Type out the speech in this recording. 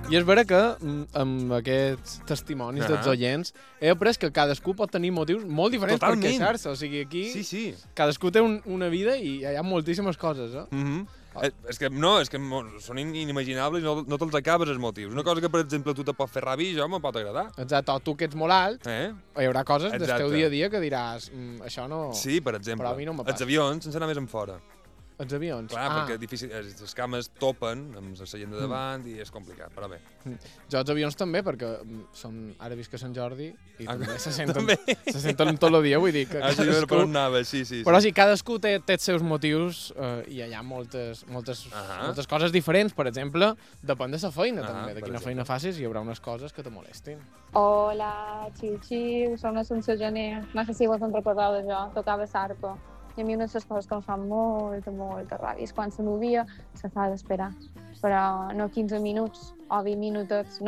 I és vera que amb aquests testimonis dels oients he après que cadascú pot tenir motius molt diferents per queixar-se. O sigui, aquí cadascú té una vida i hi ha moltíssimes coses, És que són inimaginables i no te'ls acabes els motius. Una cosa que, per exemple, tu te pot fer ràbia i jo me pot agradar. Exacte, o tu que ets molt alt, hi haurà coses del teu dia a dia que diràs això no... Sí, per exemple. Però a mi no me passa. Els avions sense anar més enfora. Els avions? Clar, perquè les cames topen amb la seient de davant i és complicat, però bé. Jo els avions també, perquè ara visc a Sant Jordi i també se senten tot el dia, vull dir que cadascú... Per on anava, sí. Però sí, cadascú té els seus motius i hi ha moltes coses diferents. Per exemple, depèn de la feina també, de quina feina facis hi haurà unes coses que te molestin. Hola, xiu, som l'Assumpció Gené. No sé si vos en recordeu d'això, tocava sarpa. I a mi una de les coses que em fa molta ràbia és quan se m'obvia se fa d'esperar, però no 15 minuts o 20 minutets,